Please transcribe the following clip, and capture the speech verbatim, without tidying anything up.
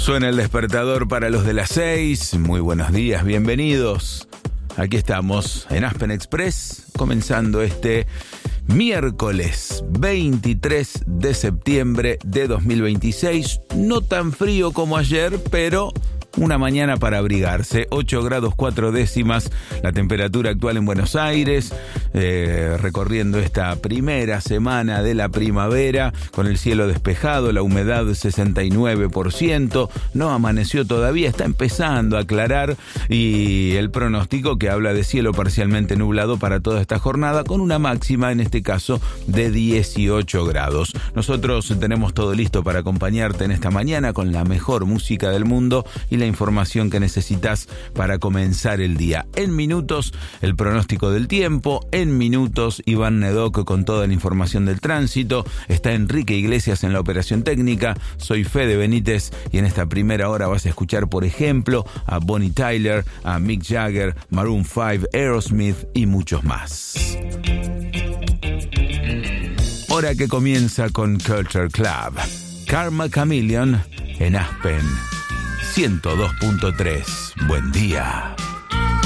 Suena el despertador para los de las seis. Muy buenos días, bienvenidos. Aquí estamos en Aspen Express, comenzando este miércoles veintitrés de septiembre de dos mil veintiséis. No tan frío como ayer, pero una mañana para abrigarse. ocho grados cuatro décimas la temperatura actual en Buenos Aires, eh, recorriendo esta primera semana de la primavera con el cielo despejado, la humedad sesenta y nueve por ciento, no amaneció todavía, está empezando a aclarar, y el pronóstico que habla de cielo parcialmente nublado para toda esta jornada con una máxima en este caso de dieciocho grados. Nosotros tenemos todo listo para acompañarte en esta mañana con la mejor música del mundo y la información que necesitas para comenzar el día. En minutos, el pronóstico del tiempo. En minutos, Iván Nedoc con toda la información del tránsito. Está Enrique Iglesias en la operación técnica. Soy Fede Benítez y en esta primera hora vas a escuchar, por ejemplo, a Bonnie Tyler, a Mick Jagger, Maroon cinco, Aerosmith y muchos más. Hora que comienza con Culture Club. Karma Chameleon en Aspen ciento dos punto tres. Buen día.